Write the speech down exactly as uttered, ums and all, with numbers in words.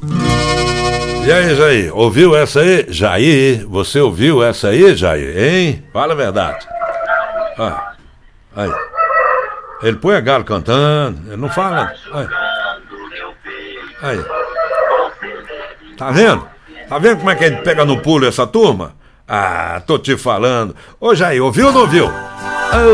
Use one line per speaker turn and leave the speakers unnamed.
E aí, Jair, ouviu essa aí? Jair, você ouviu essa aí, Jair, hein? Fala a verdade. Ah, aí. Ele põe a galo cantando, ele não fala. Aí. Aí. Tá vendo? Tá vendo como é que ele pega no pulo essa turma? Ah, tô te falando. Ô, Jair, ouviu ou não ouviu?